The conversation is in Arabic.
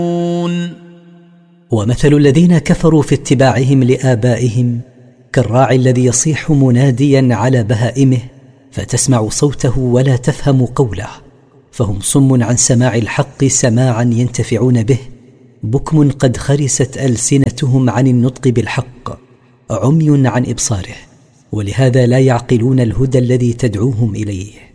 ومثل الذين كفروا في اتباعهم لآبائهم كالراعي الذي يصيح مناديا على بهائمه فتسمع صوته ولا تفهم قوله، فهم صم عن سماع الحق سماعا ينتفعون به، بكم قد خرست ألسنتهم عن النطق بالحق، عمي عن إبصاره، ولهذا لا يعقلون الهدى الذي تدعوهم إليه.